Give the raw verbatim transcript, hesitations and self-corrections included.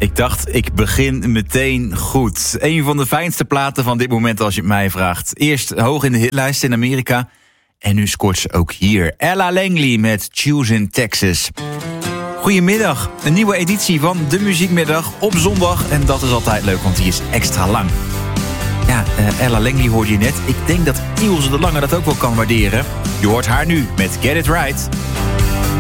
Ik dacht, ik begin meteen goed. Een van de fijnste platen van dit moment als je het mij vraagt. Eerst hoog in de hitlijst in Amerika. En nu scoort ze ook hier. Ella Langley met Choose in Texas. Goedemiddag, een nieuwe editie van De Muziekmiddag op zondag. En dat is altijd leuk, want die is extra lang. Ja, uh, Ella Langley hoorde je net. Ik denk dat Ilse de Lange dat ook wel kan waarderen. Je hoort haar nu met Get It Right.